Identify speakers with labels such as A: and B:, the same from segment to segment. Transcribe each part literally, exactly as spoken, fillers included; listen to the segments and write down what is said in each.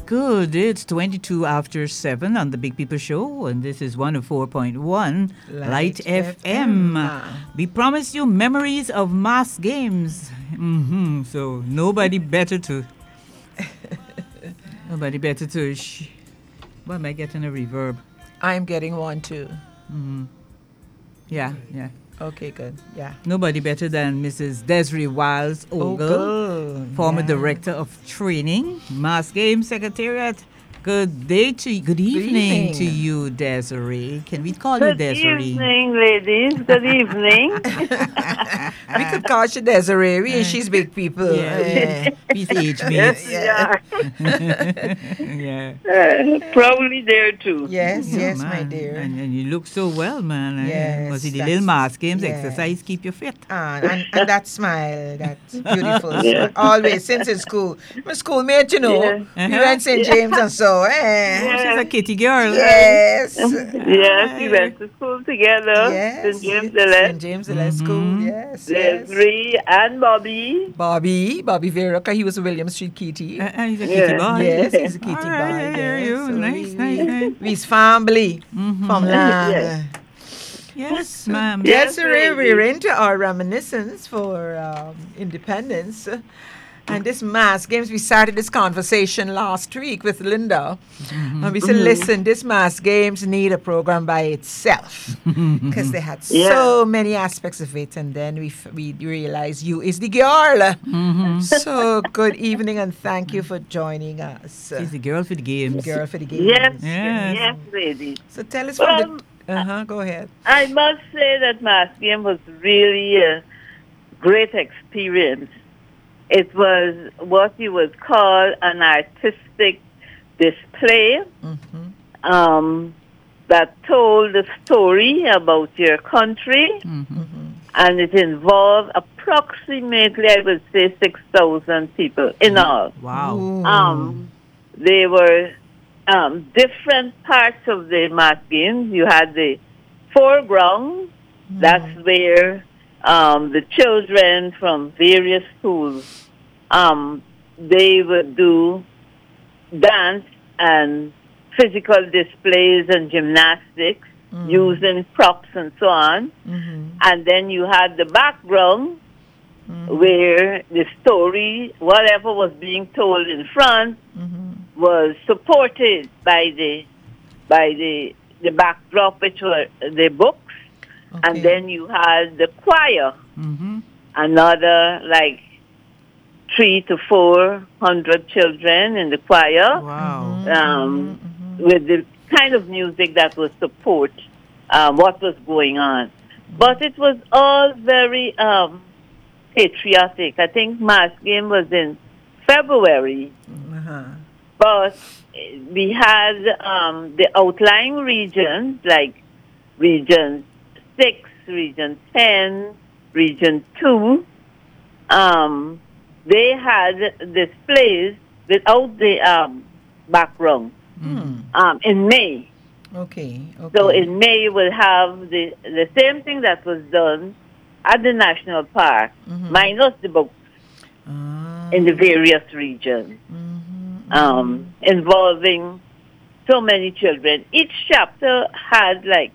A: good? It's twenty-two after seven on the Big People Show, and this is one oh four point one Light, Light F M. F M. We promised you memories of mass games. Mm-hmm. So nobody better to... nobody better to... Sh- Why am I getting a reverb?
B: I'm getting one too.
A: Mm-hmm. Yeah, yeah.
B: Okay, good. Yeah.
A: Nobody better than Missus Desiree Wiles Ogle, Ogle. former yeah. Director of Training, Mass Games Secretariat. Good day to you. Good evening, good evening to you, Desiree. Can we call
C: good
A: you Desiree?
C: Good evening, ladies. Good evening.
B: We could call you Desiree. We and she's big people.
A: Yeah, yeah. We's age mates.
C: Yeah.
A: yeah.
C: Uh, probably there too.
B: Yes,
A: yeah,
B: yes,
A: man.
B: my dear.
A: And, and you look so well, man.
B: Yes.
A: Was it the little mass games
B: yes.
A: exercise keep you fit?
B: Uh, and, and that smile, that's beautiful. Yeah. Always, since in school. My schoolmate, you know. Yeah. Uh-huh. We went Saint James yeah. and so. Eh.
A: Yeah. She's a kitty girl.
B: Yes.
C: Yes, we went to school together.
B: Yes.
C: Saint James the Less.
B: Saint James the Less mm-hmm. School, yes.
C: Desiree yes. and Bobby.
B: Bobby, Bobby Vera, he was a William Street kitty.
A: Uh, uh, he's a kitty yeah. boy.
B: Yes, he's a kitty
A: All
B: boy.
A: Right, I hear
B: yes.
A: you.
B: So
A: nice,
B: we,
A: nice, nice.
B: We's family mm-hmm. from land.
C: Yes,
A: yes ma'am.
B: Yes, yes we're into our reminiscence for um, independence. And this mass games, we started this conversation last week with Linda. Mm-hmm. And we said, listen, this mass games need a program by itself. Because they had yeah. so many aspects of it. And then we f- we realized you is the girl. Mm-hmm. So good evening and thank you for joining us.
A: She's the girl for the games.
B: The girl for the games.
C: Yes, yes, yes lady.
B: So tell us well, from the... Uh-huh, go ahead.
C: I must say that mass game was really a great experience. It was what you would call an artistic display mm-hmm. um, that told the story about your country, mm-hmm. and it involved approximately, I would say, six thousand people in all.
A: Wow.
C: Um, they were um, different parts of the mass games. You had the foreground, mm-hmm. that's where Um, the children from various schools, um, they would do dance and physical displays and gymnastics mm-hmm. using props and so on. Mm-hmm. And then you had the background mm-hmm. where the story, whatever was being told in front, mm-hmm. was supported by the by the the backdrop, which were the books. Okay. And then you had the choir, mm-hmm. another like three to four hundred children in the choir.
A: Wow!
C: Um, mm-hmm. With the kind of music that would support um, what was going on, but it was all very um, patriotic. I think mass game was in February, uh-huh. but we had um, the outlying regions like regions. Six, Region ten, Region two, um, they had displays without the um, background mm. um, in May.
B: Okay, okay.
C: So in May we'll have the the same thing that was done at the National Park, mm-hmm. minus the books ah. in the various regions, mm-hmm, um, mm-hmm. involving so many children. Each chapter had like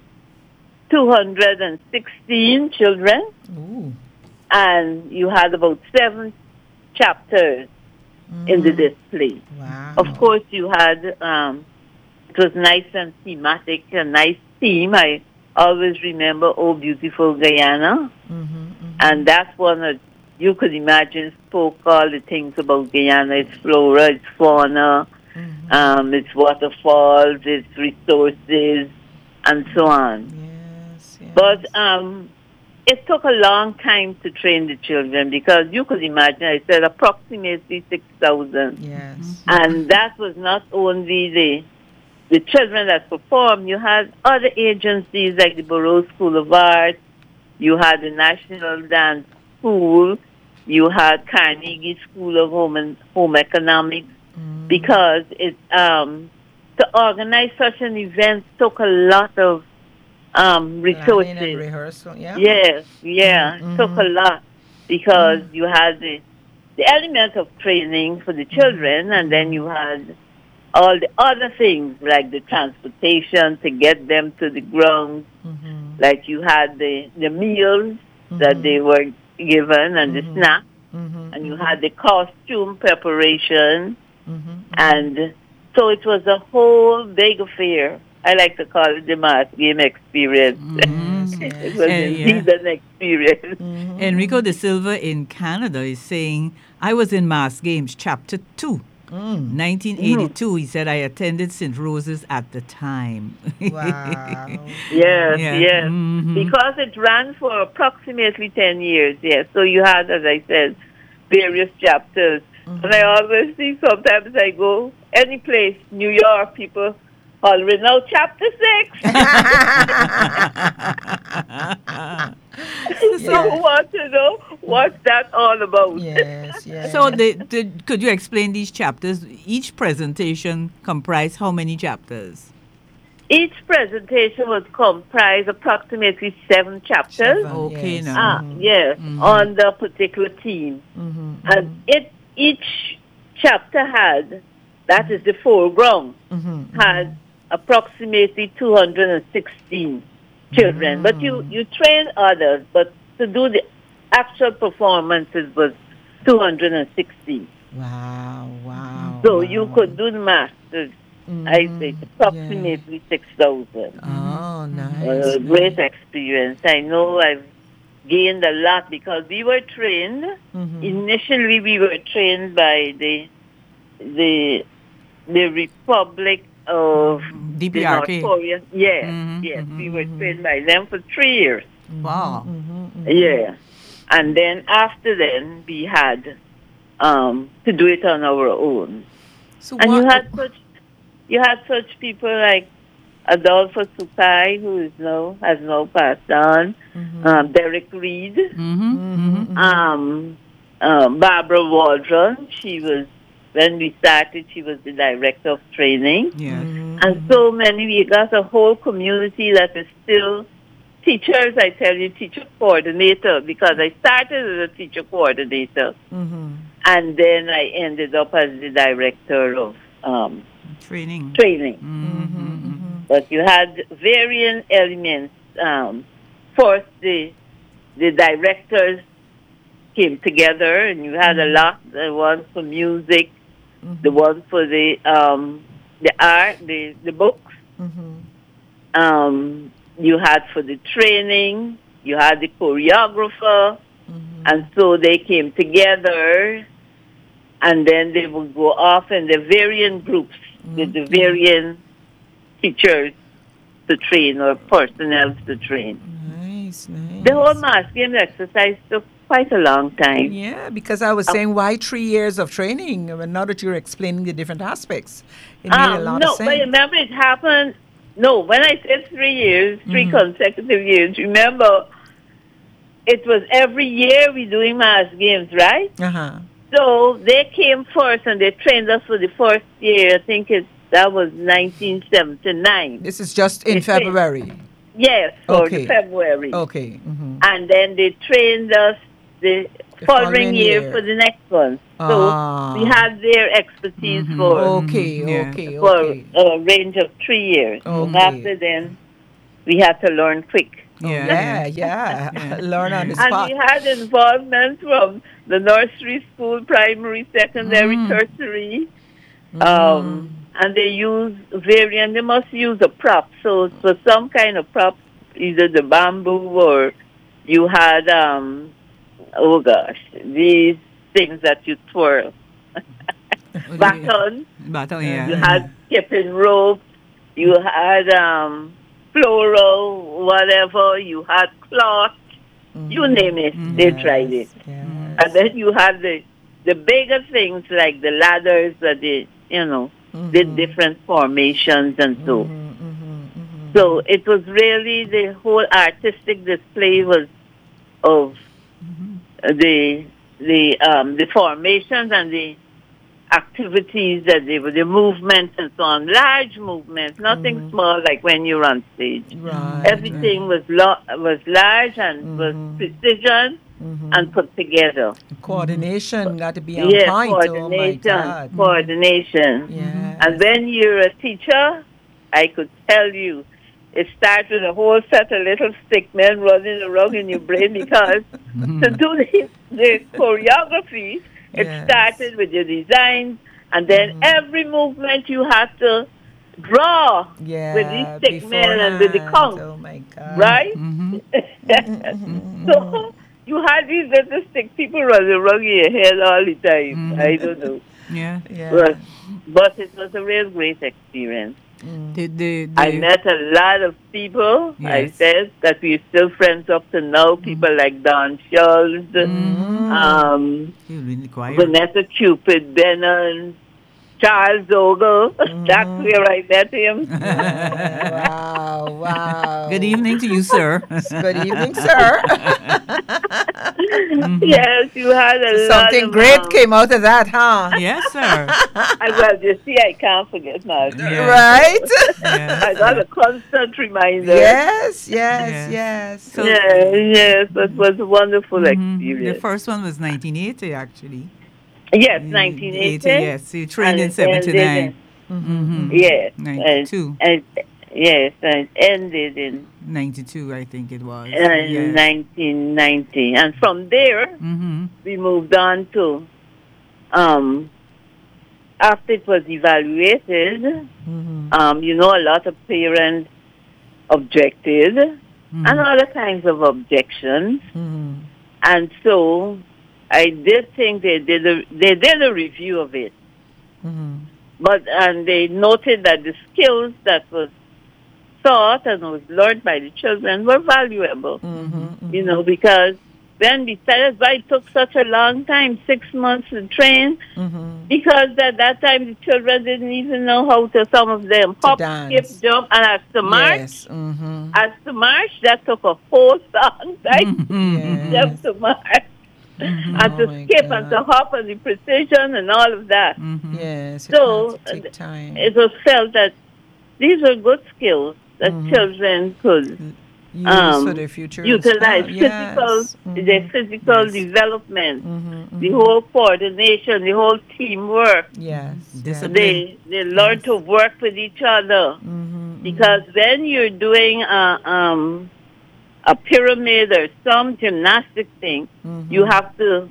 C: two hundred sixteen children. Ooh. And you had about seven chapters mm. in the display.
B: Wow.
C: Of course, you had, um, it was nice and thematic, a nice theme. I always remember Oh Beautiful Guyana. Mm-hmm, mm-hmm. And that's one that you could imagine spoke all the things about Guyana, its flora, its fauna, mm-hmm. um, its waterfalls, its resources, and so on.
B: Yeah.
C: But um, it took a long time to train the children because you could imagine, I said approximately six thousand.
B: Yes. Mm-hmm.
C: And that was not only the the children that performed. You had other agencies like the Burroughs School of Art. You had the National Dance School. You had Carnegie School of Home and Home Economics. Mm-hmm. Because it um, to organize such an event took a lot of Um, resources.
B: And rehearsal, yeah.
C: Yes, yeah, mm-hmm. It took a lot because mm-hmm. you had the, the the element of training for the children, and then you had all the other things like the transportation to get them to the ground.
B: Mm-hmm.
C: Like you had the, the meals
B: Mm-hmm.
C: that they were given and
B: Mm-hmm.
C: the snacks,
B: Mm-hmm.
C: and you had the costume preparation,
B: Mm-hmm.
C: and so it was a whole big affair. I like to call it the mass game experience.
B: Yes,
C: It
B: yes.
C: was
A: And,
C: indeed
A: yeah.
C: an experience.
B: Mm-hmm.
A: Enrico de Silva in Canada is saying, I was in Mass Games, Chapter two.
B: Mm.
A: nineteen eighty-two, he said, I attended Saint Rose's at the time.
B: Wow.
C: Yes,
A: Yeah.
C: yes.
A: Mhm.
C: Because it ran for approximately ten years, yes. So you had, as I said, various chapters. And I always see, sometimes I go any place, New York, people hollering out, chapter six. So
B: Yeah.
C: who wants to know what's that all about?
B: Yes, yes.
A: So, the, the, could you explain these chapters? Each presentation comprised how many chapters?
C: Each presentation was comprised approximately seven chapters.
B: Seven,
A: Okay,
B: yes.
A: now.
C: Ah, yes,
A: Mhm.
C: on the particular theme.
B: Mm-hmm.
C: And it each chapter had, that is the foreground,
B: Mm-hmm.
C: had approximately two hundred sixteen children. But you, you train others, but to do the actual performances was two hundred sixteen.
B: Wow, wow.
C: So
B: wow.
C: you could do the masters, I say,
B: Mhm.
C: approximately six thousand.
B: Oh, nice.
C: A
B: nice.
C: great experience. I know I've gained a lot because we were trained.
B: Mhm.
C: Initially, we were trained by the the the Republic of
A: D
C: the
A: P R
C: North
A: K.
C: Korea. Yes,
A: Mhm,
C: yes,
A: mhm.
C: we were trained by them for three years.
A: Wow.
B: Mhm, mhm.
C: Yeah, and then after then we had um, to do it on our own.
B: So
C: And you
B: what?
C: had such you had such people like Adolfo Sukai, who is now has now passed on,
B: Mhm.
C: um, Derek Reed,
A: Mm-hmm. Mm-hmm.
C: um, um, Barbara Waldron. She was when we started. She was the director of training,
A: Yeah.
C: and so many. We got a whole community that is still teachers. I tell you, teacher coordinator, because I started as a teacher coordinator,
B: Mhm.
C: and then I ended up as the director of um,
A: Training.
C: training.
A: Mm-hmm.
C: But you had varying elements. Um, first, the the directors came together, and you had a lot. The one for music, the one for the um, the art, the the books.
B: Mhm.
C: Um, you had for the training. You had the choreographer, and so they came together, and then they would go off in the varying groups with the varying teachers to train or personnel to train.
B: Nice, nice.
C: The whole mass game exercise took quite a long time.
B: Yeah, because I was saying, why three years of training? And now that you're explaining the different aspects, it made a
C: Um,
B: lot
C: no,
B: of
C: but
B: sense.
C: remember it happened. No, when I said three years, 3 consecutive years, remember it was every year we doing mass games, right?
B: Uh huh.
C: So they came first and they trained us for the first year. I think it that was nineteen seventy-nine.
B: This is just in
C: They trained-
B: February.
C: Yes, for
B: Okay.
C: the February.
B: Okay. Mhm.
C: And then they trained us the,
B: The
C: following
B: following
C: year,
B: year.
C: for the next one. So
B: Ah.
C: we had their expertise for
B: Okay.
A: Yeah.
B: Okay.
C: for
B: Okay.
C: a range of three years. But
B: Okay.
C: after then, we had to learn quick.
B: Oh,
A: Yeah,
B: yeah,
A: yeah.
B: yeah.
A: Yeah.
B: Learn on the
C: And
B: spot.
C: we had involvement from the nursery school, primary, secondary,
A: Mm.
C: tertiary.
B: Mm-hmm.
C: Um, and they use variant. They must use a prop. So it was some kind of prop, either the bamboo or you had, um, oh gosh, these things that you twirl. Baton.
A: Baton, yeah.
C: You had skipping rope. You had um, floral, whatever. You had cloth. You name it. They tried it.
B: Yes.
C: And then you had the the bigger things like the ladders that they, you know, did different formations and so. So it was really the whole artistic display was of the the um the formations and the activities that they were, the movements and so on, large movements, nothing small like when you're on stage.
B: Right.
C: Everything was lo- was large and was precision and put together.
B: Coordination got to be on
C: Yeah,
B: point. Oh my
C: coordination,
B: God.
C: coordination.
B: Yeah.
C: And when you're a teacher, I could tell you, it starts with a whole set of little stick men running around in your brain because to do the, the choreography, it
B: Yes.
C: started with your designs, and then every movement you had to draw
B: Yeah.
C: with these stick men and with the
B: beforehand.
C: count,
B: Oh my God.
C: right?
A: Mm-hmm.
C: So you had these little stick people running around in your head all the time. I don't know.
A: Yeah.
B: Yeah.
C: But, but it was a real great experience.
A: The, the, the,
C: I met a lot of people, I
A: Yes.
C: said, that we're still friends up to now. People like Don Schultz, um,
A: You're really quiet.
C: Vanessa Cupid, Bennon, Charles Ogle. That's where I met him.
B: Wow. Wow.
A: Good evening to you, sir.
B: Good evening, sir.
C: Yes, you had a lot
B: Something
C: of,
B: great
C: um,
B: came out of that, huh?
A: Yes, sir.
C: I, well, you see, I can't forget my
A: Yeah.
B: Right?
A: Yes.
C: I got a constant reminder.
B: Yes, yes,
A: Yes.
B: yes.
A: So-
C: Yeah, yes, it was a wonderful
A: Mhm.
C: experience.
A: The first one was nineteen eighty, actually.
C: Yes,
A: Mm,
C: nineteen eighty.
A: Yes, you trained in
C: and it ended
A: seventy-nine.
C: in-
A: Mm-hmm.
C: Yes.
A: ninety-two.
C: And, and, yes, and it ended in
A: ninety-two, I think it was.
C: uh,
A: Yes.
C: nineteen ninety. And from there,
A: Mm-hmm.
C: we moved on to, um, after it was evaluated,
B: Mhm.
C: um, you know, a lot of parents objected
A: Mm-hmm.
C: and other kinds of objections.
B: Mhm.
C: And so I did think they did a, they did a review of it.
B: Mhm.
C: But and they noted that the skills that was taught and was learned by the children were valuable.
B: Mhm.
C: You know, because then besides why it took such a long time, six months to train,
B: Mhm.
C: because at that time the children didn't even know how to, some of them, hop,
B: dance.
C: skip, jump, and as to march,
B: Yes. Mhm.
C: as to march, that took a whole song, right?
A: Mm-hmm.
B: Yes.
C: Just to march. And
B: Oh
C: to
B: my
C: skip and to
B: God.
C: hop and the precision and all of that.
A: Mm-hmm.
B: Yes. It
C: So,
B: had to take time.
C: It was felt that these were good skills that
B: Mhm.
C: children could
B: Use
C: um,
B: for their future. as
C: utilize
B: well.
C: physical,
B: Yes.
C: their
B: Mhm.
C: physical
B: Yes.
C: development,
B: Mhm.
C: the
B: Mhm.
C: whole coordination, the whole teamwork.
B: Yes.
A: Discipline.
C: They they learn to work with each other
B: Mhm.
C: because when you're doing a um a pyramid or some gymnastic thing,
B: Mhm.
C: you have to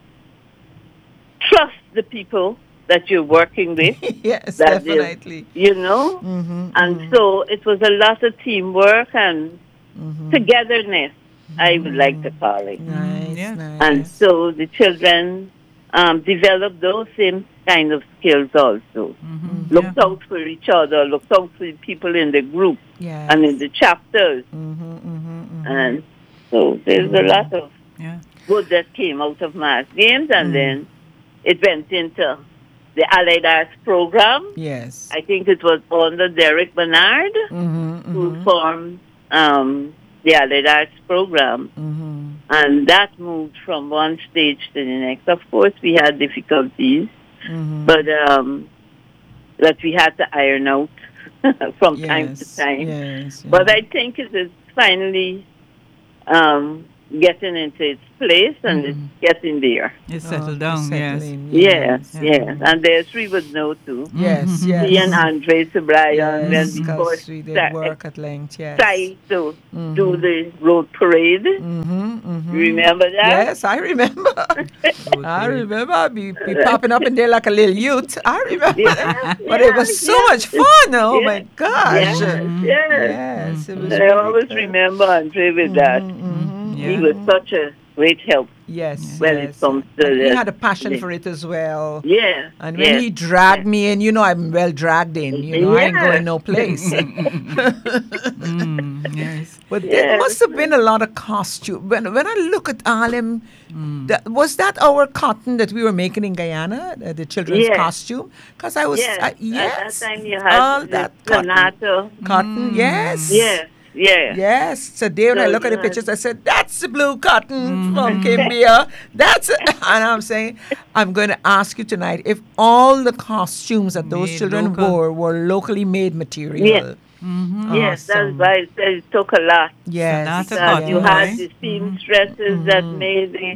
C: trust the people that you're working with.
B: Yes,
C: that they-
B: definitely.
C: You know,
B: Mhm.
C: and so it was a lot of teamwork and
B: Mhm.
C: togetherness, I would like to call it.
B: Nice,
A: Yes.
B: nice.
C: And so the children um, developed those same kind of skills also.
A: Mm-hmm.
C: Looked out for each other, looked out for the people in the group
B: yes.
C: and in the chapters.
B: Mhm, mhm, mhm.
C: And so there's a lot of
A: Yeah.
C: good that came out of mass games, and
B: Mm.
C: then it went into the Allied Arts program.
B: Yes.
C: I think it was under Derek Bernard,
B: Mhm,
C: who
B: mhm,
C: formed um, the Allied Arts program.
B: mhm.
C: And that moved from one stage to the next. Of course, we had difficulties,
B: Mhm.
C: but um, that we had to iron out from time to
B: Yes,
C: time.
B: Yes.
C: But
B: yeah.
C: I think it is finally um, getting into its place, and it's getting there.
A: It's
B: Oh,
A: settled down, yes.
B: settling,
C: Yes,
B: yes.
C: yes. And there's three would know too.
B: Yes,
A: Mhm.
B: yes.
C: He and Andre Sobrian,
B: Yes,
C: when we
B: because
C: first
B: we did
C: sta-
B: work at length, yes.
C: tried to
B: Mhm.
C: do the road parade.
B: Mhm, mhm.
C: You remember that?
B: Yes, I remember.
A: Road
B: I
A: parade.
B: remember I'd be, be popping up in there like a little youth. I remember
C: Yeah,
B: that. But it was so
C: yeah,
B: much fun. Oh
C: yeah,
B: my gosh.
C: Yes,
A: Mhm.
C: yes.
B: Yes, it was
C: I
B: really
C: always
B: good.
C: remember Andre with that.
B: Mhm, mhm,
A: Yeah.
C: He
B: mhm.
C: was such a great help
B: Yes,
C: when
B: yes.
C: it comes to
B: And he
C: the-
B: had a passion
C: the-
B: for it as well.
C: Yeah.
B: And when
C: yes,
B: he dragged me in, you know, I'm well dragged in. You know, I ain't
C: Yeah.
B: going no place.
A: Mm, yes.
B: But there
C: Yes.
B: must have been a lot of costume. When when I look at Harlem,
C: Mm.
B: that, was that our cotton that we were making in Guyana, the, the children's
C: Yes.
B: costume? Because I was,
C: yes.
B: uh, yes,
C: At that time you had
B: all
C: the
B: that cotton.
C: Sonato.
B: Cotton, yes.
C: Yes, yes.
B: Yes. So there, when I
C: So
B: look at the
C: you
B: pictures, I said, "That's the blue cotton from Kimbia." That's it. And I'm saying, I'm going to ask you tonight if all the costumes that those
A: Made
B: children
A: local.
B: wore were locally made material.
C: Yes.
A: Mm-hmm.
C: Yes, that's
B: Awesome.
C: why it, it took a lot.
B: Yes.
A: Sonata
C: Because you
A: cotton,
C: had
A: right?
C: the seamstresses that
B: Mhm.
C: made the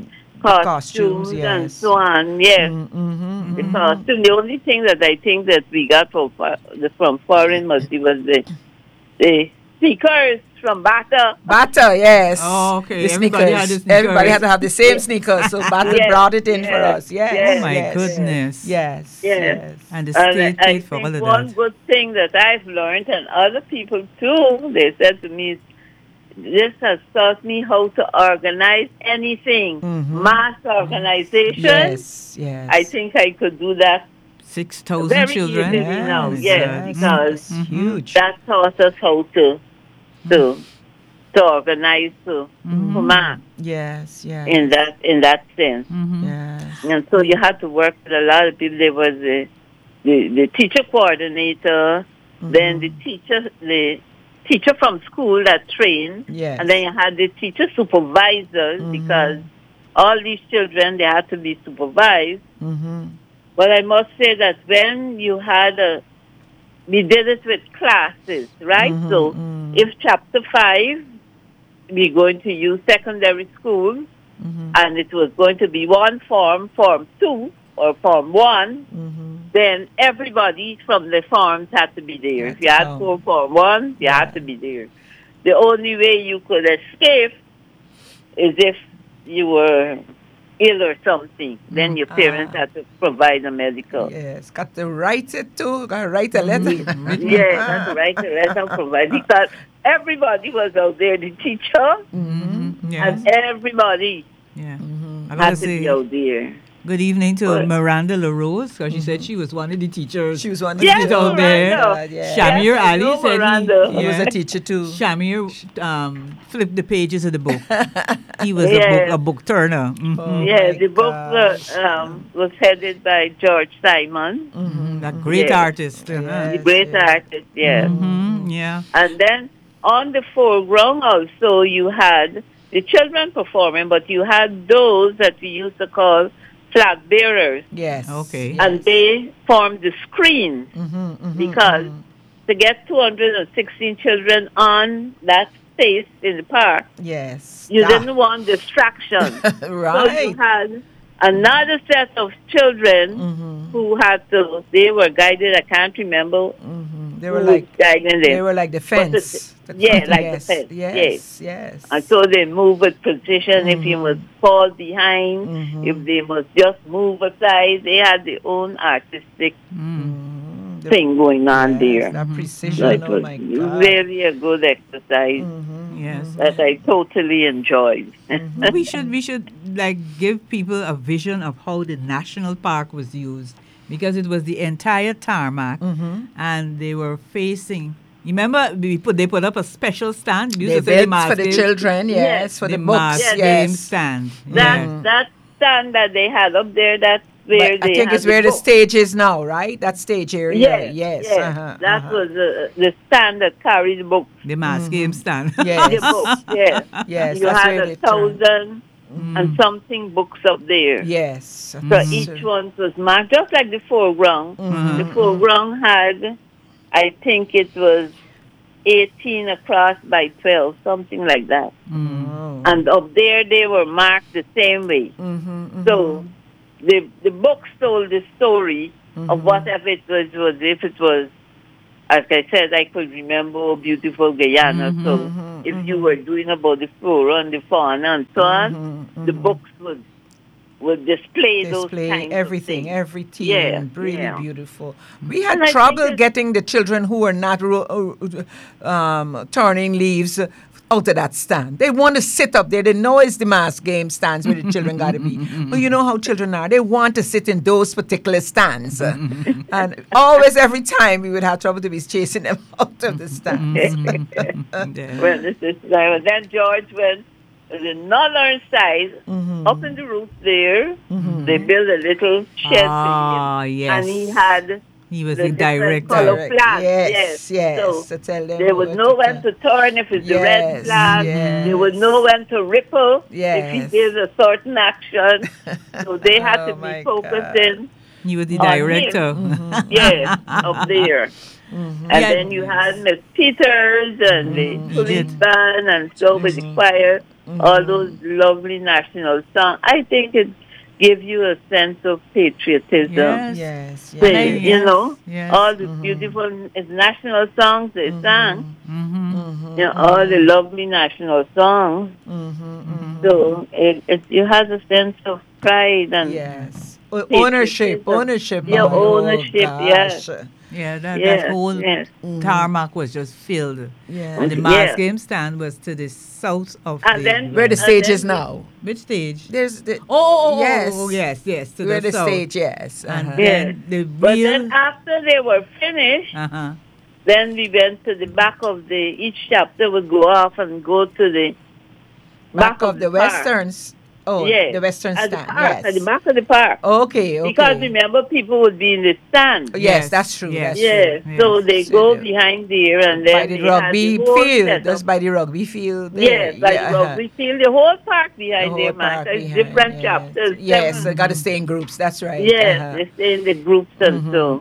C: costumes,
B: Costumes,
C: and
B: yes.
C: so on. Yes,
B: Mm-hmm.
C: the costume. The only thing that I think that we got from fo- the- from foreign was it was the the sneakers from Bata.
B: Batter, yes.
A: Oh, okay.
B: The
A: Everybody had
B: sneakers.
A: the sneakers.
B: Everybody had to have the same sneakers, so Batter
C: Yes,
B: brought it in for
C: yes,
B: us. Yes.
C: yes,
A: Oh, my
B: yes.
A: goodness.
B: Yes.
C: Yes.
B: Yes.
A: And the
C: And
A: state
C: I, I
A: paid for all
C: think
A: of
C: one
A: that.
C: good thing that I've learned, and other people too, they said to me, this has taught me how to organize anything,
B: Mhm.
C: mass organization.
B: Yes. Yes.
C: I think I could do that
A: six thousand
C: very
A: children.
C: easily now.
B: Yes,
C: Yes,
B: yes,
C: because
B: yes, huge.
C: that taught us how to to to organize to, to mass
B: Yes. Yes.
C: in that in that sense.
A: Mm-hmm.
B: Yes.
C: And so you had to work with a lot of people. There was the the, the teacher coordinator, then the teacher the teacher from school that trained,
B: Yes.
C: and then you had the teacher supervisors because all these children they had to be supervised.
B: Mm-hmm.
C: But I must say that when you had a we did it with classes, right?
B: Mhm,
C: So
B: mhm.
C: if chapter five we're going to use secondary school,
B: Mm-hmm.
C: and it was going to be one form, form two or form one,
B: Mm-hmm.
C: then everybody from the forms had to be there.
B: Had
C: If you
B: to
C: had
B: come.
C: four form one, you
B: Yeah.
C: had to be there. The only way you could escape is if you were ill or something. Then your parents
B: Ah.
C: had to provide a medical.
B: Yes. Got to write it too. Got to write a letter.
C: Yeah, that's right. The rest of provide because everybody was out there, the teacher,
A: Mm-hmm. Yes.
C: and everybody
A: Yeah.
B: Mm-hmm.
A: I gotta
C: had to be
A: say
C: out there.
A: good evening to
C: What?
A: Miranda LaRose because she said she was one of the teachers.
B: She was one.
C: Yes,
A: She's out there.
C: Miranda.
B: Yeah.
A: Shamir
C: Yes, I
A: Ali
C: know
A: said
C: Miranda.
A: he,
B: He was
A: yeah.
B: a teacher too.
A: Shamir um, flipped the pages of the book. He was a
C: Yes.
A: book a book turner. Mhm.
B: Oh,
C: Yeah,
B: my
C: the book
B: gosh.
C: uh, um, was headed by George Simon,
A: Mhm. That great
C: Yeah.
A: artist. uh-huh.
B: Yeah.
C: the
B: Yes,
C: great
B: yes.
C: artist, yes.
A: Mhm, yeah.
C: And then on the foreground also you had the children performing, but you had those that we used to call flag bearers,
B: Yes.
A: Okay.
B: Yes.
C: and they formed the screen
B: Mhm, mhm,
C: because
B: mhm.
C: to get two hundred sixteen children on that space in the park,
B: Yes.
C: you
B: Ah.
C: didn't want distraction. So
B: Right.
C: you had another set of children
B: Mhm.
C: who had to, they were guided, I can't remember
B: Mhm. They
C: who
B: were
C: was
B: like
C: guiding them.
B: they were like the
C: But the-
B: fence. The
C: yeah,
B: front-
C: like the
B: yes,
C: fence,
B: Yes. Yes.
C: And so they move with precision. If you
B: Mhm.
C: must fall behind,
B: Mhm.
C: if they must just move aside, they had their own artistic
A: Mm.
B: Mhm. The-
C: thing going on
B: yes,
C: there.
B: That
A: Mhm.
B: precision.
C: So it
B: Oh
C: was
B: my God.
C: really a good exercise
B: Mhm,
A: Yes.
B: mhm.
C: that I totally enjoyed.
A: But we should we should like give people a vision of how the national park was used because it was the entire tarmac
B: Mhm.
A: and they were facing. You remember we put they put up a special stand. We used
B: They
A: to say the
B: built for the
A: mass
B: children. Yes.
C: Yes.
B: For the,
A: the
B: books.
A: mass
C: Yes.
A: game
B: Yes.
A: stand.
C: That
A: Yeah.
C: that stand that they had up there, that's
B: But
C: where
B: I
C: they
B: think
C: had
B: it's where the
C: book.
B: stage is now, right? That stage area.
C: Yes,
B: Yes.
C: yes.
B: Uh-huh,
C: that
B: uh-huh.
C: was uh, the stand that carried the book.
A: The mass game stand.
B: Yes.
C: The book, yes.
B: Yes.
C: You
B: that's
C: had
B: where
C: a
B: they turn.
C: thousand and something books up there.
B: Yes.
C: So
B: That's-
C: each one was marked, just like the foreground.
B: Mhm,
C: The foreground had, I think it was eighteen across by twelve, something like that.
B: Oh.
C: And up there, they were marked the same way.
B: Mhm, mhm.
C: So the the books told the story
B: Mhm.
C: of whatever it was, was. If it was, as I said, I could remember beautiful Guyana. So
B: mhm,
C: if you were doing about the flora and the fauna and so on,
B: Mhm,
C: the
B: mhm.
C: books would would display, those
B: display
C: kinds
B: everything,
C: of things.
B: every team,
C: Yeah,
B: really
C: yeah.
B: beautiful. We had
C: And I think
B: trouble
C: that-
B: getting the children who were not ro- uh, um, turning leaves out of that stand. They want to sit up there. They know it's the mass game stands where the children got to be. But you know how children are. They want to sit in those particular stands. And always, every time, we would have trouble to be chasing them out of the stands.
A: Yeah.
C: Well, this is uh, then George went to the northern side,
B: Mhm.
C: up in the roof there.
B: Mhm.
C: They built a little shed
A: Ah,
C: for him,
A: yes.
C: and he had
A: He was
C: the
A: the
C: different
A: director.
C: color
B: Direct-
C: flags.
B: Yes,
C: Yes.
B: yes.
C: So
B: to tell them
C: they would
B: where
C: know
B: to
C: when
B: turn.
C: to turn if it's the red
B: Yes,
C: flag.
B: yes.
C: They would know when to ripple if he
B: Yes.
C: did a certain action. So they had
B: Oh,
C: to
B: my
C: be focusing.
A: He was the
C: on him.
A: director.
C: Yes, up there. And
A: Yeah.
C: then you had Miss Peters and
B: Mm-hmm.
C: the
A: Mm,
C: police
A: Edith.
C: band and so with the choir. all those lovely national songs. I think it gives you a sense of patriotism.
A: Yes.
B: Yes.
C: So,
B: Yes.
C: you know,
A: Yes.
C: all the beautiful national songs they sang,
A: Mm-hmm.
C: you know, all the lovely national songs. So it, it, it has a sense of pride and
B: Yes. O- ownership.
C: patriotism.
B: Ownership.
C: Yeah,
B: man.
C: ownership,
B: Oh,
C: yes.
B: gosh.
A: Yeah, that,
C: Yes,
A: that whole
C: yes.
A: tarmac was just filled.
B: Yeah.
A: And the
C: Yeah.
A: mass game stand was to the south of
C: And
A: the
C: then-
B: Where the
C: And
B: stage
C: then
B: is
C: we-
B: now.
A: which stage?
B: There's the.
A: Oh, oh, oh,
B: yes.
A: oh, yes, yes, to
B: Where
A: the,
B: the
A: south.
B: stage, yes.
A: And
B: uh-huh.
C: Yes.
A: then the
C: But
A: real.
C: then after they were finished,
A: Uh-huh.
C: then we went to the back of the, each chapter would go off and go to the
B: Back of the
C: park.
B: westerns. Oh,
C: Yes.
B: the western
C: At the
B: stand.
C: park,
B: Yes.
C: at the back of the park.
B: Okay, okay.
C: Because remember, people would be in the stand.
B: yes,
A: Yes,
B: that's true.
A: yes.
B: That's
C: Yes,
B: true.
C: so
A: Yes.
C: they
B: So
C: go
B: the-
C: behind there and then
B: By the
C: they had
B: rugby
C: the whole
B: field.
C: setup.
B: That's by the rugby field. There.
C: Yes, by
B: yeah,
C: the
B: uh-huh.
C: rugby field, the whole park
B: The
C: behind
B: whole
C: there, man.
B: park
C: So it's
B: behind,
C: different
B: yes.
C: chapters.
B: Yes,
C: seven-
B: I got to stay in groups. That's right.
C: Yes,
B: uh-huh.
C: they stay in the groups and so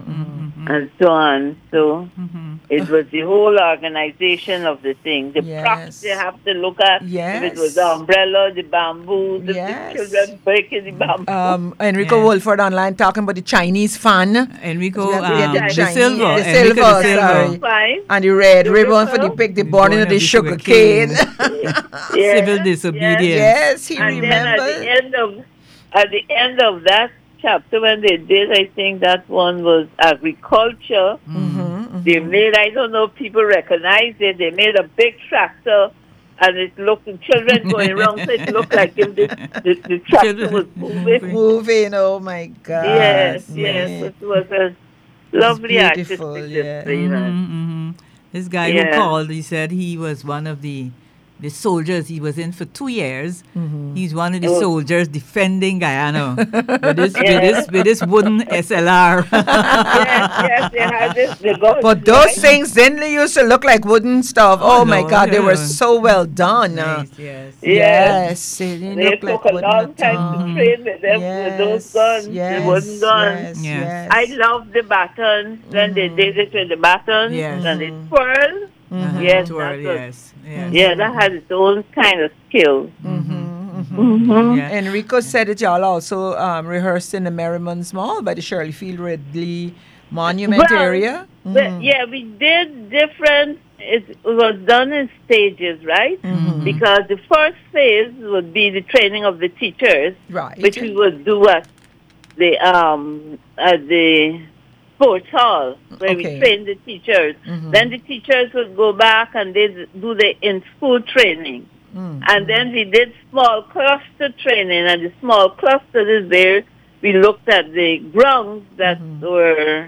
C: and so on. So it was the whole organization of the thing. The
B: Yes.
C: props they have to look at. If it was the
B: Yes.
C: umbrella, the bamboo, the,
B: Yes.
C: the children breaking the bamboo.
B: Um, Enrico
A: Yeah.
B: Wolford online talking about the Chinese fan
A: Enrico,
B: We have to get
A: um,
B: the
A: the
B: Chinese-
A: silver.
B: the
A: Enrico
B: silver,
A: the silver.
B: sorry.
C: Fine.
B: and the red
C: The
B: ribbon for the
C: river.
B: big, the
A: The
B: burning
A: burning
B: of the
A: of the
B: sugar
A: sugar
B: cane.
C: Yes,
A: Civil
C: yes.
A: disobedience.
B: yes, he
C: And then at the
B: remembered.
C: end of at the end of that chapter when they did, I think that one was agriculture.
B: Mm-hmm,
C: They made, I don't know if people recognize it, they made a big tractor and it looked, the children going around, so it looked like if the, the, the tractor
A: Children
C: was moving.
B: Moving, oh my God.
C: Yes,
B: man.
C: yes, it was a lovely
B: beautiful,
C: artistic
B: yeah.
C: display. man.
A: Mm-hmm. This guy
C: Yeah.
A: who called, he said he was one of the the soldiers. He was in for two years.
B: Mm-hmm.
A: He's one of the
C: Oh.
A: soldiers defending Guyana with this, with
C: Yeah.
A: this, with this wooden S L R.
C: Yes, yes, they had this, the guns,
B: But those
C: right?
B: things then they used to look like wooden stuff.
A: Oh,
B: Oh, my
A: no,
B: God, they were
A: yeah.
B: so well done. uh,
A: Nice, yes.
B: Yes, they didn't
C: They
B: look like
C: took a
B: wooden
C: long
B: at
C: time
B: all.
C: to train with them with those guns,
B: yes,
C: the wooden guns.
B: Yes,
A: Yes.
B: yes.
C: I love the batons when they did it with the batons
A: Yes.
C: and it twirl.
A: Uh-huh.
C: Yes,
A: Twirl,
C: that was-
A: yes, yes.
C: Yeah, that has its own kind of skill. Mm-hmm.
A: Yeah.
B: Enrico said that y'all also um, rehearsed in the Merriman's Mall by the Shirley Field Ridley Monument
C: Well,
B: area.
C: But yeah, we did different. It was done in stages, right?
B: Mm-hmm.
C: Because the first phase would be the training of the teachers,
B: Right.
C: which we would do at the um at the sports hall where
B: Okay.
C: we train the teachers.
B: Mhm.
C: Then the teachers would go back and they do the in school training.
B: Mm.
C: And then we did small cluster training, and the small cluster is there. We looked at the grounds that
B: Mm-hmm.
C: were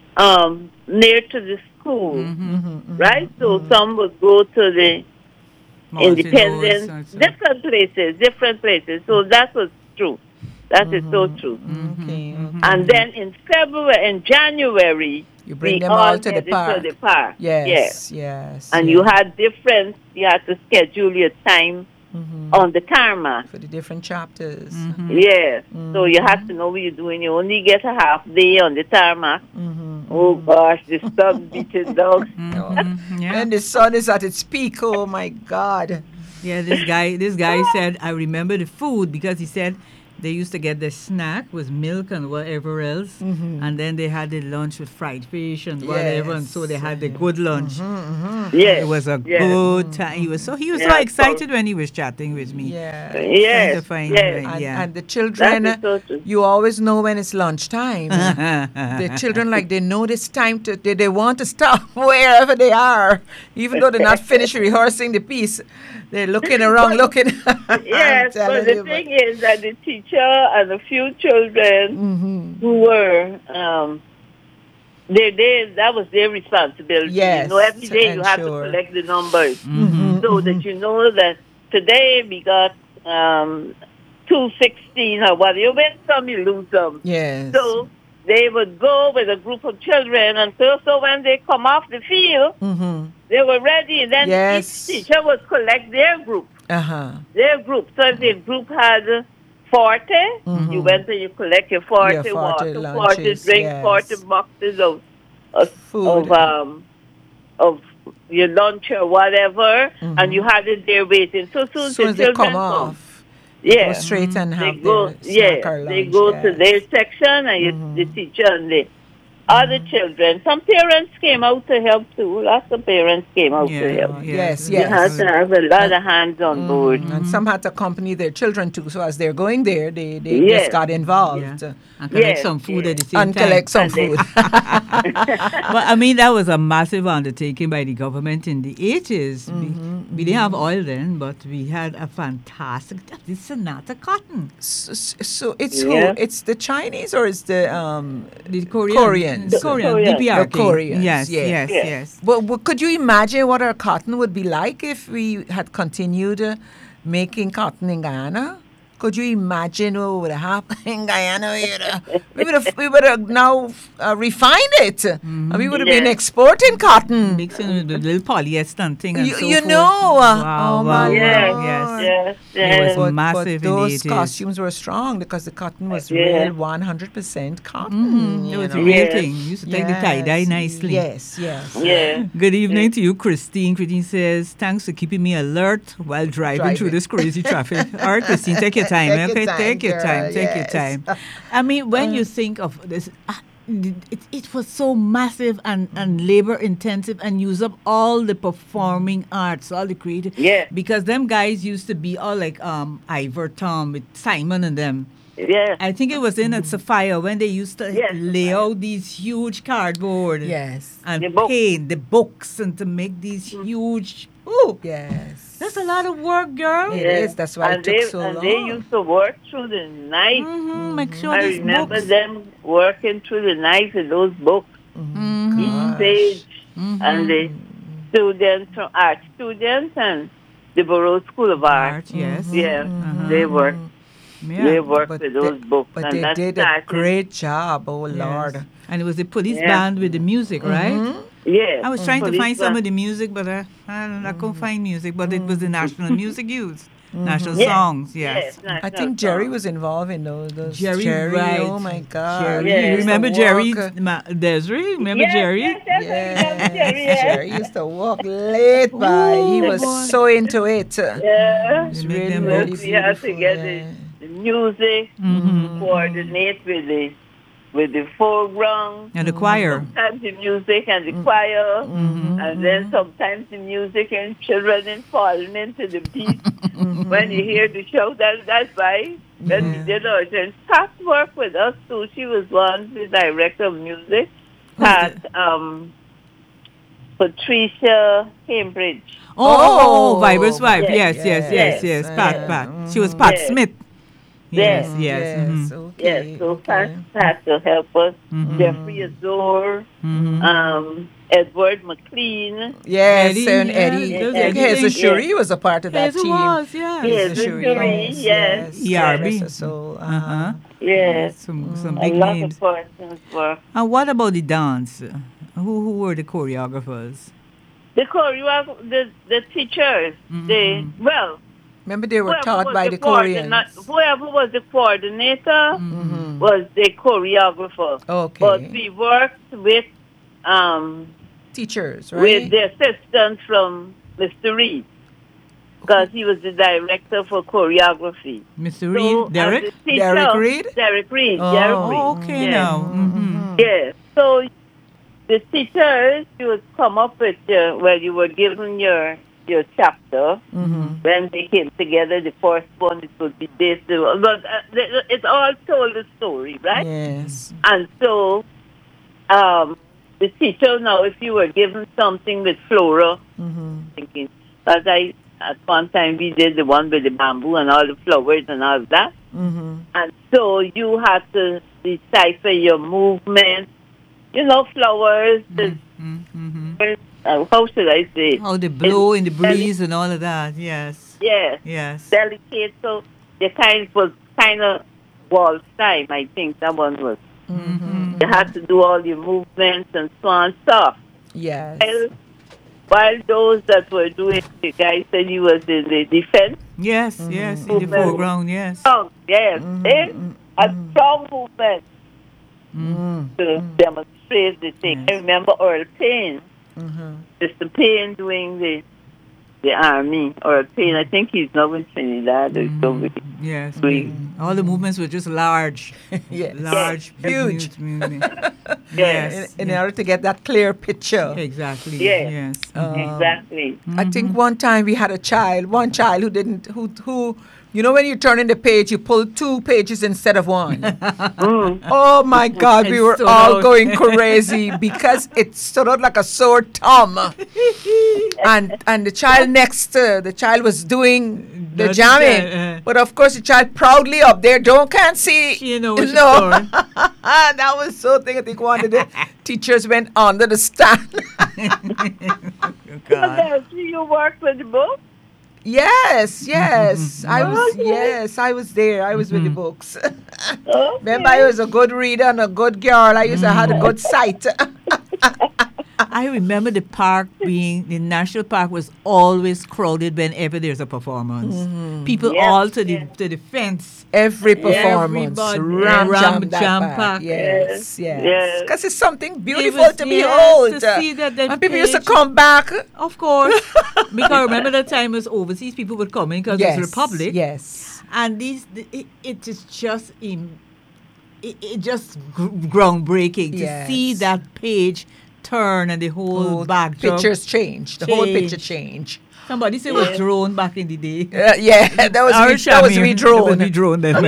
C: um, near to the school,
B: Mm-hmm.
C: right? So some would go to the
A: Martin
C: Independence,
A: Rose, so-
C: different places, different places. So that was true. That is so true.
B: Okay.
C: And then in February and January,
B: You bring
C: we
B: them all to the
C: headed
B: park.
C: To the park.
B: Yes,
C: Yes.
B: yes.
C: And
B: yes.
C: you had different, you had to schedule your time
B: Mhm.
C: on the tarmac.
B: For the different chapters.
A: Mm-hmm.
C: Yes. So you have to know what you're doing. You only get a half day on the tarmac.
B: Mhm.
C: Oh gosh, the sun beating down.
A: Mhm. Yeah.
B: And the sun is at its peak. Oh my God.
A: Yeah, this guy this guy said I remember the food because he said they used to get the snack with milk and whatever else, and then they had the lunch with fried fish and whatever, and so they had the good lunch.
C: Yes.
A: It was a
C: yes.
A: good time. He was so he was
C: Yeah,
A: so
C: so-
A: excited when he was chatting with me.
B: Yeah.
A: Trying
C: Yes.
A: to find
C: yes.
A: my-
B: And,
A: yeah.
B: and the children,
C: That is so true.
B: you always know when it's lunchtime. The children, like, they know this time to, they, they want to stop wherever they are, even though they're not finished rehearsing the piece. They're looking around, looking. I'm
C: Yes, but
B: telling
C: the
B: you,
C: thing is that the teacher and a few children
B: Mhm.
C: who were um, they they that was their responsibility.
B: Yes,
C: You know, every
B: to
C: day you have to
B: ensure.
C: collect the numbers
A: Mhm.
C: so that you know that today we got um, two sixteen or what. You win some, you lose some.
B: Yes.
C: So they would go with a group of children, and so, so when they come off the field,
B: Mm-hmm.
C: they were ready. And then
B: Yes.
C: each teacher would collect their group,
B: Uh-huh.
C: their group. So if the group had forty,
B: Mhm.
C: you went and you collect your forty,
B: Your forty
C: water, forty
B: lunches,
C: drink,
B: yes.
C: forty boxes of of,
B: Food.
C: of um of your lunch or whatever, and you had it there waiting. So soon
B: As soon
C: the
B: as they
C: children
B: come off,
C: yeah,
B: go straight and
C: they
B: have
C: go,
B: their snack
C: yeah,
B: or lunch.
C: they go to
B: yes.
C: their section, and you, the teacher and the other children. Some parents came out to help too. Lots of parents came out to
A: Yeah,
C: help.
B: Oh,
A: yes,
B: yes,
C: You
B: yes.
C: had to have a lot of hands on board.
B: And some had to accompany their children too. So as they're going there, they, they
C: Yes.
B: just got involved.
A: Yeah. And collect
C: Yes,
A: some food
C: yes.
A: at the same
B: And
A: time.
B: collect some
C: And they-
B: food.
A: But I mean, that was a massive undertaking by the government in the eighties.
B: Mm-hmm,
A: We, we didn't have oil then, but we had a fantastic. This is Sonata Cotton.
B: so, so it's
C: Yeah.
B: who? It's the Chinese or it's the um
A: The Korean,
B: Koreans.
A: the Korean,
C: Koreans.
A: D P R K.
B: The Koreans,
A: Yes,
B: yeah.
A: yes,
C: Yeah.
A: yes.
B: Well, well, could you imagine what our cotton would be like if we had continued uh, making cotton in Guyana? Could you imagine what would have happened in Guyana? We would have, we would have, we would have now uh, refined it. And we would have been
C: Yeah.
B: exporting cotton.
A: Mixing with the little polyester and thing and
B: You,
A: so
B: you
A: forth.
B: know. uh,
A: Wow,
B: oh,
A: wow,
B: my
C: Yes,
A: wow, yes.
B: Lord.
C: yes,
A: It
C: yes.
A: was
B: But,
A: massive
B: but
A: in the
B: those
A: eighties.
B: costumes were strong because the cotton was
C: Yeah.
B: real one hundred percent cotton.
A: It
B: you
A: was a
B: know.
A: real
C: Yes.
A: thing. You used to take the tie-dye
B: Yes,
A: nicely.
B: Yes, yes.
C: Yeah.
A: Good evening to you, Christine. Christine says, thanks for keeping me alert while driving, through
B: Driving.
A: this crazy traffic. All right, Christine, take your time.
B: Take your
A: okay,
B: time,
A: take your
B: girl,
A: time. Take your
B: yes. Uh.
A: time. I mean, when you think of this, ah, it, it was so massive and, and labor intensive and use up all the performing arts, all the creative.
C: Yeah.
A: Because them guys used to be all like um Ivor Tom with Simon and them.
C: Yeah.
A: I think it was in at Sophia when they used to
C: Yes,
A: lay
C: Sophia.
A: out these huge cardboard
B: Yes.
A: and
C: The book.
A: paint the books and to make these huge. Ooh,
B: Yes.
A: that's a lot of work, girl.
B: It
C: Yeah.
B: is. That's why
C: and
B: it took
C: they,
B: so
C: and
B: long.
C: they used to work through the night.
A: Mm-hmm. Make sure
C: I
A: these
C: remember
A: books.
C: them working through the night with those books,
A: Mm-hmm.
C: each page, and the students, from art students, and the Borough School of Art.
A: Art, yes.
C: Yeah,
A: Uh-huh.
C: they work.
A: Yeah.
C: They work
B: But
C: with
B: they-
C: those books,
B: But
C: and
B: they
C: that
B: did a
C: started-
B: great job. Oh,
A: Yes.
B: Lord.
A: And it was the police
C: Yeah.
A: band with the music, right?
C: Yeah,
A: I was trying to
C: police
A: find some
C: band.
A: of the music, but I, I, don't- I couldn't find music. But it was the national music used, national
C: Yes,
A: songs.
C: Yes,
A: Yes.
B: I
C: national
B: think Jerry
C: song.
B: was involved in those. those
A: Jerry, right.
B: Oh, my God.
A: Jerry.
C: Yeah.
B: He
A: You
B: used to
A: remember Jerry?
B: walk, uh,
A: Ma- Desiree? Remember
C: Yes,
A: Jerry?
C: Yes, yes, I remember Jerry.
B: Yes,
C: Yes.
B: Jerry used to walk late by. He
A: Ooh,
B: was
A: boy.
B: so into it.
C: Yeah.
B: It's
A: They make
B: really,
A: them
B: really
A: books.
C: We had to
B: beautiful.
C: get
B: yeah.
C: the, the music,
A: Mm-hmm.
C: coordinate with the with the foreground.
A: And the choir.
C: Sometimes the music and the choir, and then sometimes the music and children and falling into the beat. When you hear the show, that that's why. When we did our and Pat worked with us too. She was one, the director of music. Pat, um, Patricia Cambridge.
A: Oh, oh, oh,
B: Oh,
A: Viber's wife.
C: yes,
A: Yes, yes, yes,
C: yes,
A: yes.
B: yes.
A: Pat,
B: Yeah.
A: Pat. She was Pat
C: Yes.
A: Smith. Yes,
C: Yes.
A: yes. mhm.
B: Okay.
C: Yes, so
B: okay.
C: Pat, Pat to help us.
A: Mhm.
C: Jeffrey Azor,
A: Mhm.
C: um, Edward McLean.
B: Yes,
A: Eddie,
B: and
A: yeah,
B: Eddie.
C: those
B: Eddie
C: Eddie
B: Hezashuri
C: things.
B: was a part of that
A: Yes, it
B: team.
A: was, yes.
C: Yes,
B: Hezashuri,
C: Hezashuri,
B: yes,
C: yes.
B: yes.
A: E R B.
B: God rest her soul.
A: Uh-huh.
B: Uh-huh.
C: Yes,
A: Some, some
C: a
A: big
C: lot
A: names.
C: of persons were.
A: And what about the dance? Who who were the choreographers?
C: The choreo, the the teachers, they well,
B: Remember, they were
C: whoever
B: taught
C: was
B: by
C: the
B: the Koreans.
C: coordina- Whoever was the coordinator
B: Mhm.
C: was the choreographer.
B: Okay.
C: But we worked with um
B: Teachers, right?
C: with the assistant from Mister Reed, because he was the director for choreography.
A: Mister
C: So,
A: Reed?
C: as
A: Derek?
C: the teacher-
B: Derek Reed?
C: Derek Reed.
B: Oh.
C: Derek Reed.
A: Oh, okay
C: Yes.
A: now. Mm-hmm.
C: Yes. So the teachers, you would come up with, uh, well, you were given your your chapter.
B: Mhm.
C: When they came together, the first one, it would be this. uh, But uh, the- it's all told a story, right?
B: Yes.
C: And so um, the teacher, now, if you were given something with flora,
B: Mhm.
C: thinking, as I, at one time we did the one with the bamboo and all the flowers and all that.
B: Mhm.
C: And so you had to decipher your movement. You know, flowers, the,
A: Mm-hmm.
C: uh, how should I say?
A: How they blow in the breeze and all of that. Yes.
C: Yes,
A: Yes.
C: delicate. So the kind was kind of waltz time, I think that one was.
A: Mm-hmm.
C: You had to do all your movements and so on stuff.
B: Yes.
C: While, while those that were doing, the guy said he was in the defense.
A: Yes, yes. In the
C: Movement.
A: foreground, yes.
C: Strong, yes. Eh? A strong movement
B: Mm.
C: to demonstrate the thing. I remember Earl Payne Mister Payne doing the the army, or Payne, I think he's now in Trinidad or something.
A: Yes,
C: We-
A: big. All the movements were just large,
B: Yes.
A: large, big
B: Huge.
A: movement.
B: In,
A: Yes,
B: in
A: yes.
B: order to get that clear picture.
A: Exactly.
C: Yes.
A: Yes.
C: Exactly.
B: I think one time we had a child, one child who didn't, who, who, you know, when you turn in the page, you pull two pages instead of one. Oh my God, we
A: It
B: were
A: stood
B: all
A: out.
B: going crazy because it stood out like a sore thumb. and and the child next, uh, the child was doing the
A: Not the
B: jamming,
A: child, uh.
B: but of course the child proudly up there, don't can't see.
A: She know what she's
B: no,
A: doing.
B: that was so thing. I think one of the teachers went under the stand.
A: Oh,
C: So
A: God.
C: there, do you work with the book?
B: Yes, yes. I was
C: Okay.
B: yes, I was there. I was with the books.
C: Okay.
B: Remember, I was a good reader and a good girl. I used to have a good sight.
A: I remember the park being, the national park was always crowded whenever there's a performance. People
C: Yeah,
A: all to the
C: yeah.
A: to the fence.
B: Every performance,
A: Everybody,
B: ram
A: ram
B: jam that
A: jam
B: back.
A: pack.
B: Yes, yes.
C: Yes.
B: Because it's something beautiful
A: was-
B: to
A: yes,
B: behold.
A: to see that the
B: and people used to
A: page-
B: come back.
A: Of course. Because I remember that time was overseas, people would come in because
B: Yes,
A: it's Republic.
B: yes.
A: And these, it, it is just in, it, it just gr- groundbreaking to
B: Yes.
A: see that page turn and the whole
B: Whole
A: backdrop.
B: pictures change. The whole picture
A: Change.
B: change.
A: Somebody said it was drone back in the day.
B: Uh, yeah, that was
A: Our
B: re- that was
A: Shamir,
B: redrawn.
A: That was redrawn then.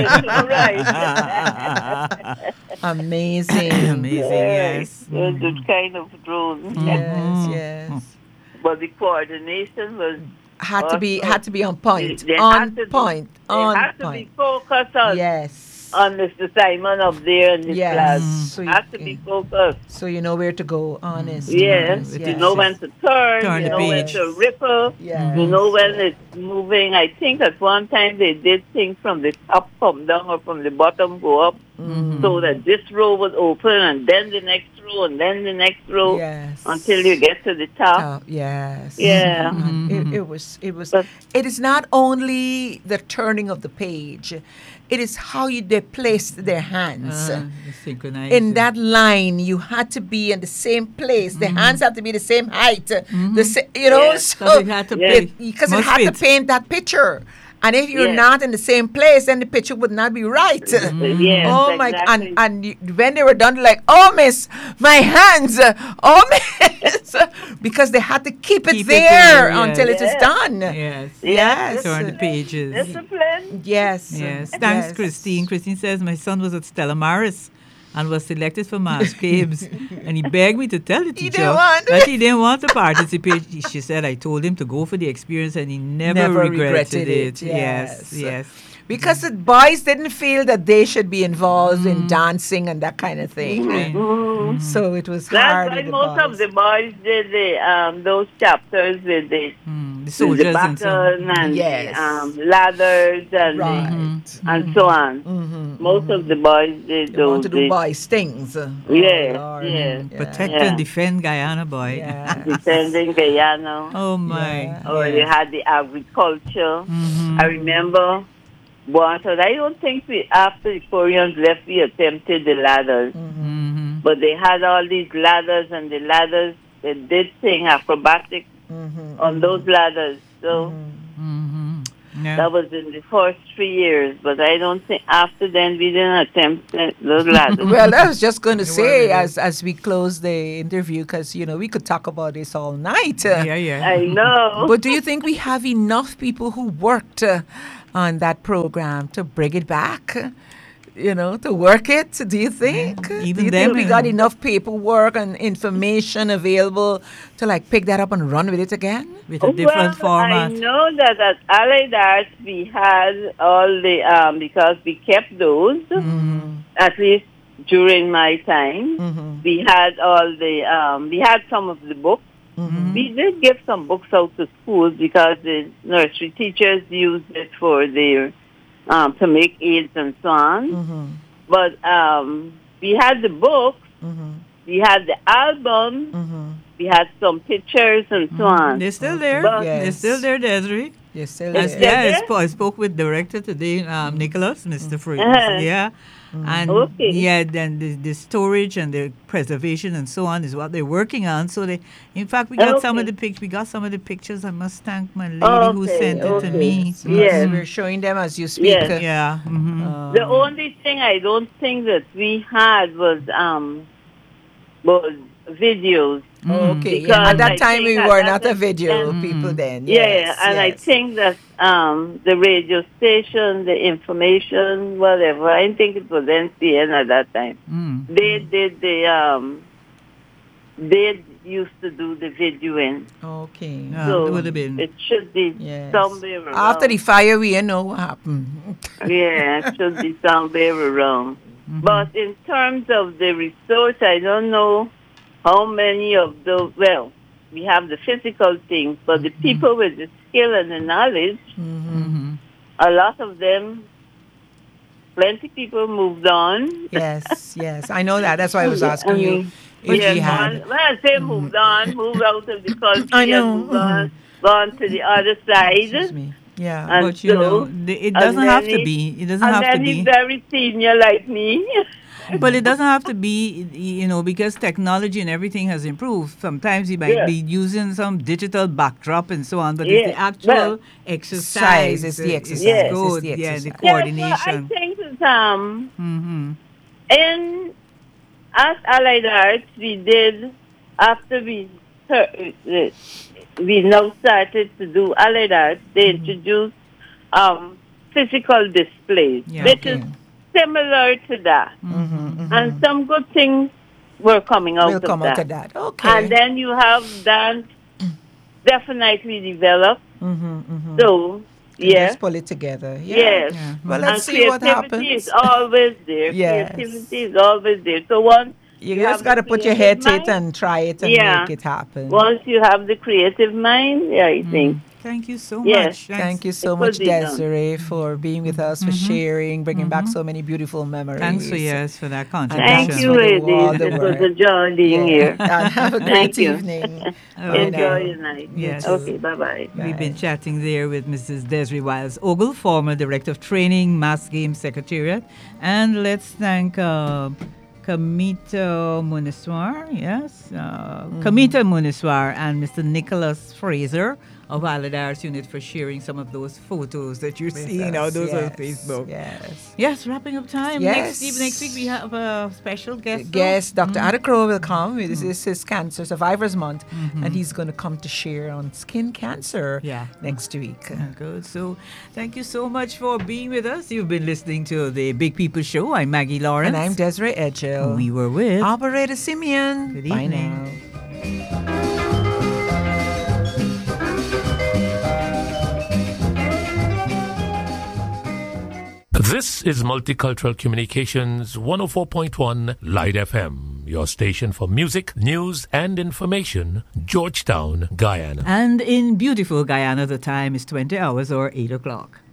C: Right.
B: Amazing.
A: Amazing, yes.
C: It was this kind of drone.
B: Yes, yes.
C: But the coordination was
B: Had to be had to be on point.
C: They
B: On
C: had to be-
B: point.
C: They
B: On
C: had to be
B: point.
C: focused on,
B: Yes.
C: on Mister Simon up there in this
B: Yes.
C: class.
B: So you
C: Had to be
B: can-
C: focused.
B: So you know where to go, honest.
C: Yes,
B: honest,
C: you know when to turn,
A: Turn
C: you
A: the
C: know when
A: page.
C: to ripple,
B: Yes.
C: you know when it's moving. I think at one time they did things from the top come down or from the bottom go up, so that this row would open and then the next row and then the next row
B: Yes.
C: until you get to the top.
B: Oh, yes.
C: Yeah.
B: And It, it was. It was.
C: But-
B: It is not only the turning of the page; it is how you they placed their hands.
A: Uh, synchronized.
B: In that line, you had to be in the same place. The hands have to be the same height. The sa- you know,
C: Yes.
B: so
A: 'Cause it had to
C: Yes.
A: play-
B: because it
A: must
B: had to
A: fit.
B: paint that picture. And if you're
C: Yes.
B: not in the same place, then the picture would not be right.
C: Yes,
B: Oh my!
C: exactly.
B: And and you, when they were done, like, oh miss, my hands, oh miss, because they had to keep it
A: Keep it
B: there
A: there, yes.
B: until it is
C: Yes.
B: done.
A: Yes.
B: Yes.
A: Turn the pages.
C: Discipline.
B: Yes.
A: Yes. Thanks,
B: Yes.
A: Christine. Christine says, my son was at Stella Maris and was selected for Mass Games. And he begged me to tell the
B: He
A: teacher
B: didn't want.
A: that he didn't want to participate. He- She said, I told him to go for the experience and he never,
B: Never
A: regretted,
B: regretted
A: it.
B: it,
A: Yes.
B: yes.
A: Yes.
B: Because the boys didn't feel that they should be involved in dancing and that kind of thing.
C: Mhm.
B: So it was
C: That's
B: hard.
C: why
B: with the
C: most of
B: boys.
C: the boys did the um those chapters with the,
A: Mm, the
C: with the
A: soldiers and so
C: baton and
B: Yes.
C: the um, ladders and the,
B: Right.
C: and so on.
B: Mhm.
C: Most of the boys did
B: They
C: those.
B: want to do
C: the-
B: boy stings. Oh,
C: Yes,
B: Lord.
C: yes.
B: Yeah.
A: Protect
C: Yeah.
A: and defend Guyana, boy.
B: Yeah.
C: Defending Guyana.
A: Oh, my.
B: Yeah.
C: Or
A: Yes.
C: you had the agriculture.
A: Mhm.
C: I remember once, and I don't think we, after the Koreans left, we attempted the ladders.
A: Mhm.
C: But they had all these ladders, and the ladders, they did thing acrobatic
B: Mhm.
C: on those ladders. So
A: Mhm. Yeah.
C: that was in the first three years. But I don't think after then we didn't attempt that- those ladders.
B: Well, I was just going to
A: Well,
B: say
A: it
B: as as we close the interview, because you know we could talk about this all night. Uh,
A: Yeah, yeah.
C: I know.
B: But do you think we have enough people who worked uh, on that program to bring it back? You know, to work it? Do you think?
A: Even
B: do you
A: them,
B: think we
A: you
B: got
A: know.
B: enough paperwork and information available to like pick that up and run with it again?
A: With a different
C: well,
A: format.
C: I know that at Allied Arts we had all the um because we kept those at least during my time.
B: Mm-hmm.
C: We had all the um we had some of the books.
B: Mm-hmm.
C: We did give some books out to schools because the nursery teachers used it for their um to make aids and so on.
B: Mm-hmm.
C: But um we had the books,
B: Mm-hmm.
C: we had the album,
B: Mm-hmm.
C: we had some pictures and so on.
A: They're still there.
C: But-
A: They're
B: Yes.
A: still there, Desiree.
B: You're still
A: As,
B: there.
A: yeah, I
C: there?
A: spoke, I spoke with director today, um, Nicholas, Mister Free.
C: Uh-huh.
A: Yeah. And
C: Okay.
A: yeah, then the, the storage and the preservation and so on is what they're working on. So they, in fact, we got some of
C: Okay.
A: the pic. We got some of the pictures. I must thank my lady who
C: Okay,
A: sent it to
C: okay.
A: me.
B: Yes,
C: Yes.
B: we're showing them as you speak.
C: Yes.
B: uh,
A: Yeah. hmm
B: um,
C: The only thing I don't think that we had was um was videos.
B: Okay,
C: Because
B: yeah. At that
C: I
B: time,
C: think
B: we
C: at
B: were
C: that
B: not a
C: time-
B: video
C: and-
B: people then.
C: Yeah,
B: Yes,
C: and I
B: yes.
C: think that um the radio station, the information, whatever. I think it was N C N at that time.
A: Mm.
C: They did the um they used to do the videoing.
B: Okay.
A: Yeah,
C: so
A: it would have been.
C: it should be
B: Yes.
C: somewhere around.
B: After the fire, we know what happened.
C: Yeah, it should be somewhere around.
A: Mm-hmm.
C: But in terms of the resource, I don't know how many of those, well, we have the physical things, but the people with the skill and the knowledge,
A: Mhm.
C: a lot of them, plenty people moved on.
B: Yes, yes. I know that. That's why I was asking you
C: mean,
B: if
C: yes,
B: we had.
C: one- well, I say moved on, moved out of the country
B: I know.
C: and moved on, gone to the other side.
B: Excuse me. Yeah.
C: And
A: But you know,
C: so-
A: the- it
C: and
A: doesn't have
C: then
A: to
C: he-
A: be. It doesn't
C: And
A: have to
C: then
A: be.
C: he's very senior like me.
A: But it doesn't have to be, you know, because technology and everything has improved. Sometimes you might
C: Yeah.
A: be using some digital backdrop and so on, but it's the
C: Yeah.
A: actual
C: Well-
A: exercise.
B: It's the
A: uh,
B: exercise.
C: Yes.
B: It's
A: good,
B: the
A: yeah, the
B: exercise.
C: Yes, well, I
A: coordination.
C: think that um,
A: hmm
C: in at Allied Arts, we did after we uh, we now started to do Allied Arts. They
B: Mm-hmm.
C: introduced um, physical displays,
A: Yeah.
C: which
B: Okay.
C: is similar to that,
B: Mm-hmm,
C: and some good things were coming out
B: We'll
C: of
B: come
C: that.
B: out of that. Okay.
C: And then you have dance definitely developed.
B: mm-hmm, mm-hmm.
C: So yeah,
B: Just pull it together. Yeah.
C: yes.
A: Yeah.
B: Well,
C: And
B: let's see what
C: creativity
B: happens.
C: is always there.
B: Yes.
C: Creativity is always there. So once
B: You
C: you
B: just
C: have
B: got to
C: the
B: put your
C: creative
B: head to it
C: mind,
B: and try it and
C: Yeah.
B: make it happen.
C: once you have the creative mind, yeah, I think.
A: Thank you so
C: Yes.
A: much. Thanks.
B: Thank you so
C: It
B: much,
C: could be done.
B: Desiree, for being with us, for sharing, bringing back so many beautiful memories.
A: Thanks for yes for that
B: Thank
A: contribution.
C: Thank you,
B: for the- all
C: ladies.
B: the
C: It was
B: work.
C: a joy being
B: Yeah.
C: here.
B: And have a great
C: Thank you.
B: evening.
A: Okay.
C: Enjoy
B: now.
C: your night.
A: Yes.
C: Okay, bye-bye.
A: We've been
B: Bye.
A: chatting there with Missus Desiree Wiles Ogle, former Director of Training, Mass Games Secretariat. And let's thank uh, Kamita Muniswar, yes, uh, Kamita Muniswar and Mister Nicholas Fraser of Allied Arts Unit for sharing some of those photos that you're
B: With
A: seeing now,
B: us.
A: those
B: yes.
A: on Facebook.
B: Yes.
A: Yes, wrapping up time.
B: Yes.
A: Next, week, next week we have a special guest. though.
B: Yes, Doctor Adakro will come. This is his Cancer Survivors Month, and he's going to come to share on skin cancer
A: Yeah.
B: next week.
A: Uh, Good. So, thank you so much for being with us. You've been listening to the Big People Show. I'm Maggie Lawrence.
B: And I'm Desiree Edgell.
A: We were with.
B: Operator Simeon.
A: Good
B: Bye
A: evening.
B: now.
D: This is Multicultural Communications one oh four point one Light F M, your station for music, news, and information, Georgetown, Guyana.
A: And in beautiful Guyana, the time is twenty hours or eight o'clock.